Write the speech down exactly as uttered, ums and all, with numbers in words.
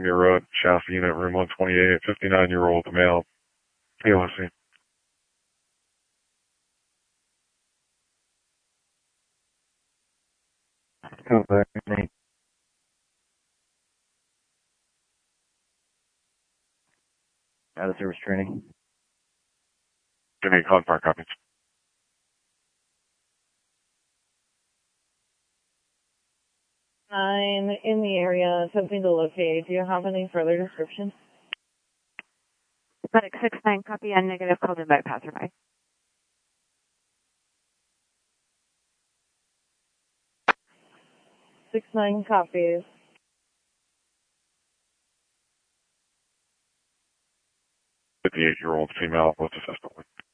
Seymour Road, Shasta Unit, Room one twenty-eight, fifty-nine-year-old male, A L S C. Over. Name. Out of service training. Give me a call, park copies. I'm in the area, attempting to locate. Do you have any further description? Medic six nine, copy and negative, called in by passerby. six nine copies. fifty-eight-year-old female with assistant.